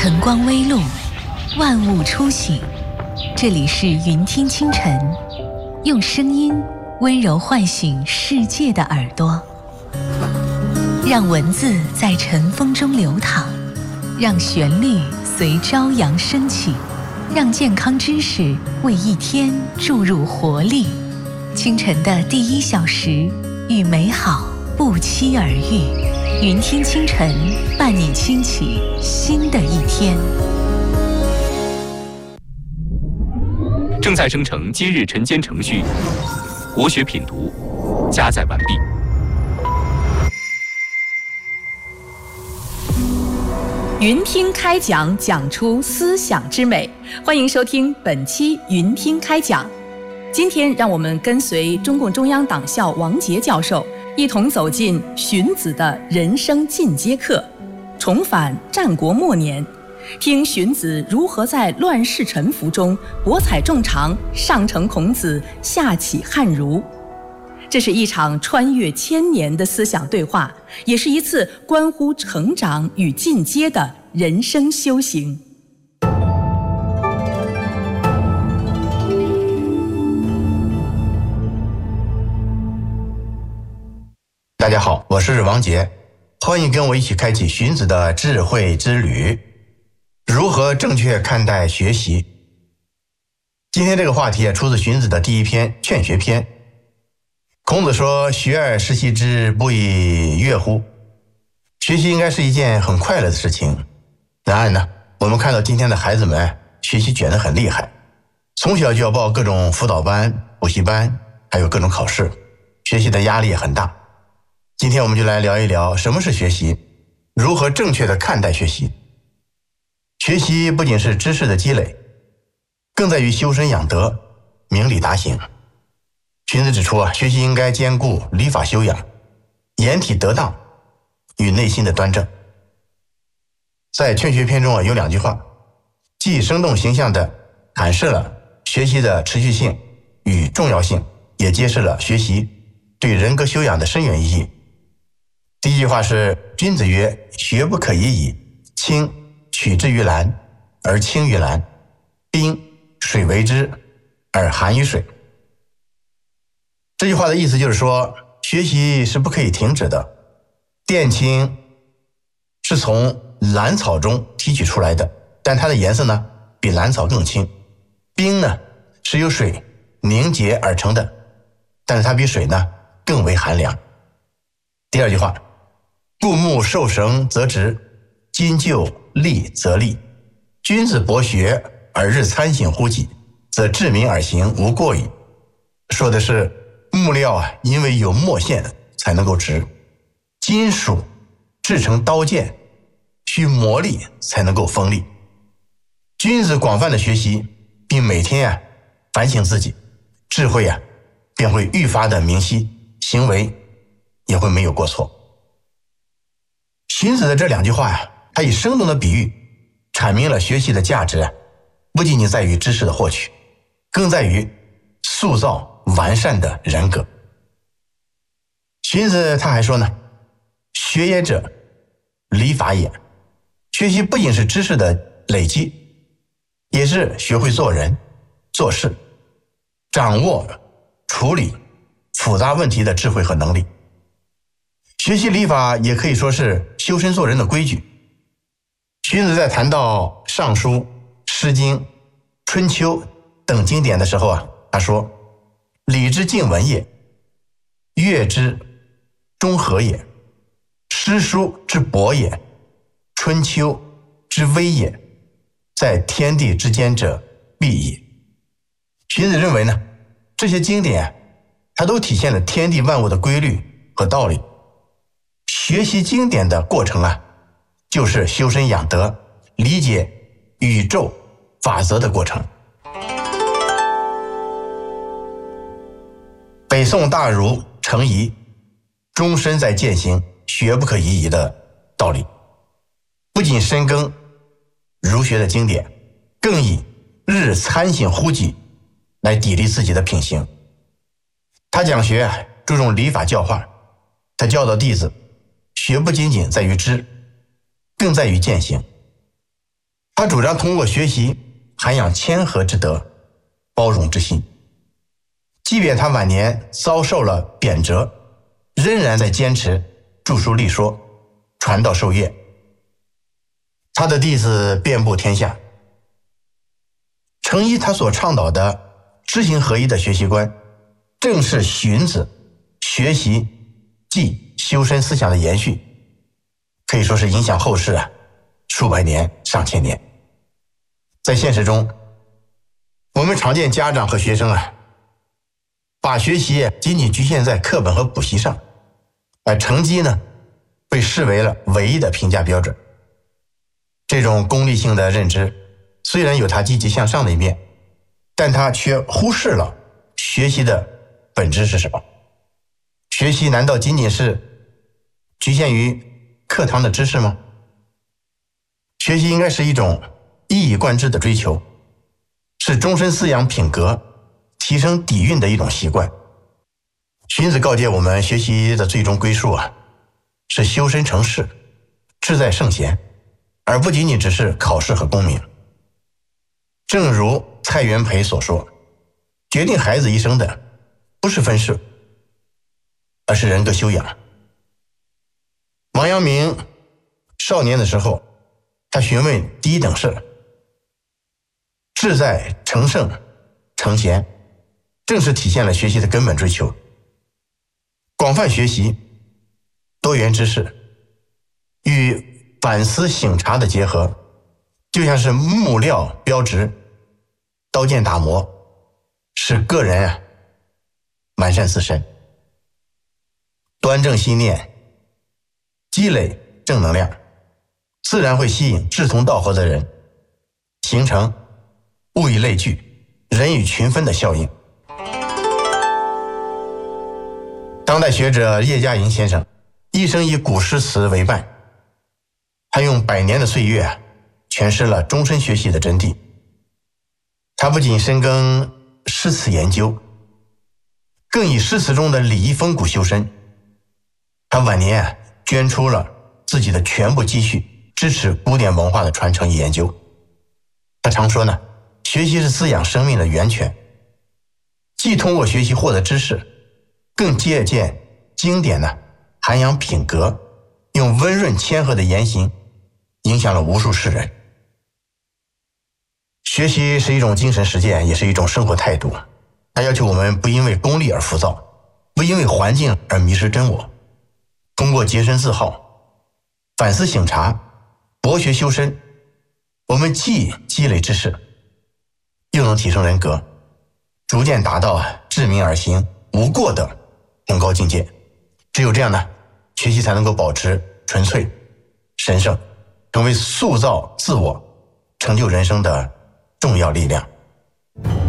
晨光微露，万物初醒。这里是云听清晨，用声音温柔唤醒世界的耳朵，让文字在晨风中流淌，让旋律随朝阳升起，让健康知识为一天注入活力。清晨的第1小时，与美好不期而遇。云听清晨，伴你轻启新的一天。 正在生成今日晨间程序，国学品读加载完毕。 云听开讲，讲出思想之美。欢迎收听本期云听开讲。今天让我们跟随中共中央党校王杰教授，一同走进荀子的人生进阶课，重返战国末年，听荀子如何在乱世沉浮中博采众长，上承孔子，下启汉儒。这是一场穿越千年的思想对话，也是一次关乎成长与进阶的人生修行。 大家好，我是王杰，欢迎跟我一起开启荀子的智慧之旅。如何正确看待学习？今天这个话题出自荀子的第1篇《劝学篇》。孔子说：“学而时习之，不亦乐乎？”学习应该是一件很快乐的事情。然而呢，我们看到今天的孩子们学习卷得很厉害，从小就要报各种辅导班、补习班，还有各种考试，学习的压力也很大。今天我们就来聊一聊什么是学习，如何正确的看待学习。学习不仅是知识的积累，更在于修身养德、明理达行。荀子指出学习应该兼顾礼法修养、言体得当与内心的端正。在劝学篇中有2句话，既生动形象地阐释了学习的持续性与重要性，也揭示了学习对人格修养的深远意义。第1句话是：君子曰，学不可以已，清取之于蓝，而清于蓝；冰水为之，而寒于水。这句话的意思就是说，学习是不可以停止的。靛青是从蓝草中提取出来的，但它的颜色呢比蓝草更青。冰呢是由水凝结而成的，但是它比水呢更为寒凉。第2句话，故木受绳则直，金就立则立。君子博学而日参省乎己，则治民而行无过矣。说的是木料因为有墨线才能够直，金属制成刀剑需磨砺才能够锋利。君子广泛的学习，并每天反省自己，智慧便会愈发的明晰，行为也会没有过错。荀子的这2句话他以生动的比喻阐明了学习的价值不仅仅在于知识的获取，更在于塑造完善的人格。荀子他还说呢，学也者，礼法也。学习不仅是知识的累积，也是学会做人、做事，掌握处理复杂问题的智慧和能力。学习礼法也可以说是修身做人的规矩。荀子在谈到《尚书》《诗经》《春秋》等经典的时候他说：“礼之敬文也，乐之中和也，诗书之博也，春秋之微也，在天地之间者必也。”荀子认为呢，这些经典它都体现了天地万物的规律和道理。学习经典的过程就是修身养德、理解宇宙法则的过程。北宋大儒程颐终身在践行学不可以已的道理，不仅深耕儒学的经典，更以日参省乎己来砥砺自己的品行。他讲学注重礼法教化，他教导弟子，学不仅仅在于知，更在于践行。 他主张通过学习涵养谦和之德、包容之心。即便他晚年遭受了贬谪，仍然在坚持著书立说、传道授业。他的弟子遍布天下。程颐他所倡导的知行合一的学习观，正是荀子学习记修身思想的延续，可以说是影响后世数百年、上千年。在现实中，我们常见家长和学生把学习仅仅局限在课本和补习上，而成绩呢，被视为了唯一的评价标准。这种功利性的认知虽然有它积极向上的一面，但它却忽视了学习的本质是什么。学习难道仅仅是局限于课堂的知识吗？学习应该是一种一以贯之的追求，是终身饲养品格、提升底蕴的一种习惯。荀子告诫我们，学习的最终归宿是修身成事，志在圣贤，而不仅仅只是考试和功名。正如蔡元培所说，决定孩子一生的不是分数，而是人格修养。王阳明少年的时候，他询问第一等事，志在成圣成贤，正是体现了学习的根本追求。广泛学习、多元知识与反思省察的结合，就像是木料标直、刀剑打磨，使个人完善自身，端正心念，积累正能量，自然会吸引志同道合的人，形成物以类聚、人以群分的效应。当代学者叶嘉莹先生一生以古诗词为伴，他用100年的岁月诠释了终身学习的真谛。他不仅深耕诗词研究，更以诗词中的礼仪风骨修身。他晚年捐出了自己的全部积蓄，支持古典文化的传承与研究。他常说呢，学习是滋养生命的源泉，既通过学习获得知识，更借鉴经典涵养品格，用温润谦和的言行影响了无数世人。学习是一种精神实践，也是一种生活态度。它要求我们不因为功利而浮躁，不因为环境而迷失真我。通过洁身自好、反思省察、博学修身，我们既积累知识，又能提升人格，逐渐达到治民而行、无过的崇高境界。只有这样呢，学习才能够保持纯粹、神圣，成为塑造自我、成就人生的重要力量。